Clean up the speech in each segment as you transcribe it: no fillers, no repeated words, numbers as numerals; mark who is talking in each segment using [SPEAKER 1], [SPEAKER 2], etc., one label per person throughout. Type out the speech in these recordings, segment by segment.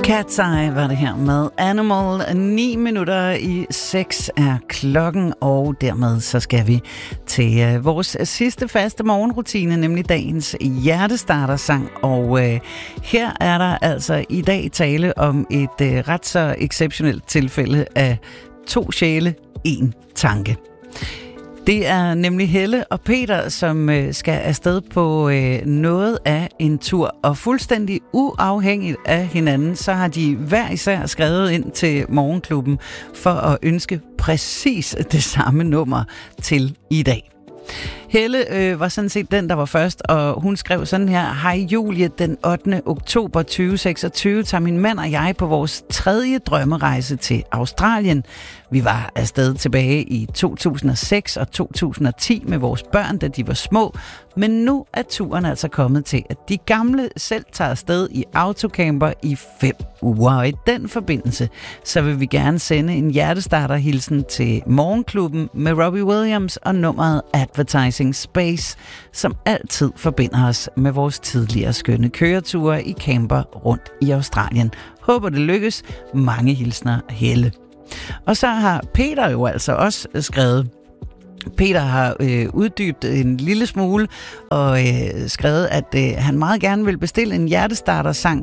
[SPEAKER 1] Cat's Eye var det her med Animal. 9 minutter i 6 er klokken, og dermed så skal vi til vores sidste faste morgenrutine, nemlig dagens hjertestartersang. Og her er der altså i dag tale om et ret så exceptionelt tilfælde af 2 sjæle, 1 tanke. Det er nemlig Helle og Peter, som skal afsted på noget af en tur, og fuldstændig uafhængigt af hinanden, så har de hver især skrevet ind til Morgenklubben for at ønske præcis det samme nummer til i dag. Helle var sådan set den, der var først, og hun skrev sådan her: Hej Julie, den 8. oktober 2026 tager min mand og jeg på vores 3. drømmerejse til Australien. Vi var afsted tilbage i 2006 og 2010 med vores børn, da de var små, men nu er turen altså kommet til, at de gamle selv tager afsted i autocamper i 5 uger. Og i den forbindelse, så vil vi gerne sende en hjertestarterhilsen til Morgenklubben med Robbie Williams og nummeret Advertising Space, som altid forbinder os med vores tidligere skønne køreture i camper rundt i Australien. Håber det lykkes. Mange hilsner, Helle. Og så har Peter jo altså også skrevet. Peter har uddybet en lille smule og skrevet, at han meget gerne vil bestille en hjertestartersang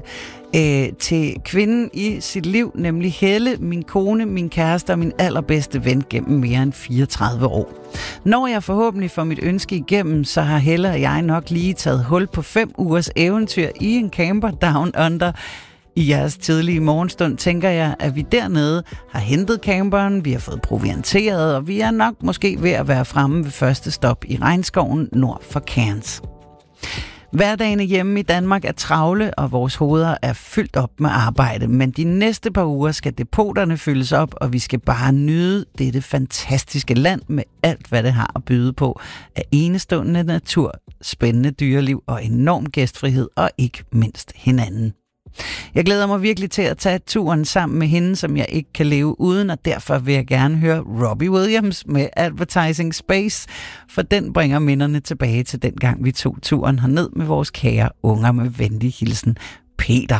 [SPEAKER 1] til kvinden i sit liv, nemlig Helle, min kone, min kæreste og min allerbedste ven gennem mere end 34 år. Når jeg forhåbentlig får mit ønske igennem, så har Helle og jeg nok lige taget hul på 5 ugers eventyr i en camper down under. I jeres tidlige morgenstund tænker jeg, at vi dernede har hentet camperen, vi har fået provianteret, og vi er nok måske ved at være fremme ved første stop i regnskoven nord for Cairns. Hverdagene hjemme i Danmark er travle, og vores hoveder er fyldt op med arbejde, men de næste par uger skal depoterne fyldes op, og vi skal bare nyde dette fantastiske land med alt, hvad det har at byde på af enestående natur, spændende dyreliv og enorm gæstfrihed, og ikke mindst hinanden. Jeg glæder mig virkelig til at tage turen sammen med hende, som jeg ikke kan leve uden, og derfor vil jeg gerne høre Robbie Williams med Advertising Space, for den bringer minderne tilbage til den gang vi tog turen herned med vores kære unger. Med venlig hilsen, Peter.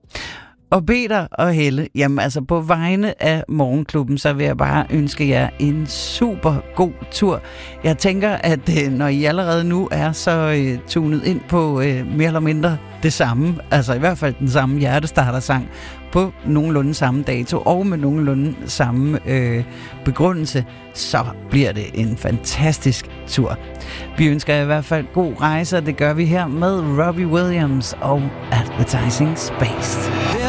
[SPEAKER 1] Og Peter og Helle, jamen altså på vegne af Morgenklubben, så vil jeg bare ønske jer en super god tur. Jeg tænker, at når I allerede nu er så tunet ind på mere eller mindre det samme, altså i hvert fald den samme hjertestartersang på nogenlunde samme dato og med nogenlunde samme begrundelse, så bliver det en fantastisk tur. Vi ønsker jer i hvert fald god rejse, og det gør vi her med Robbie Williams og Advertising Space.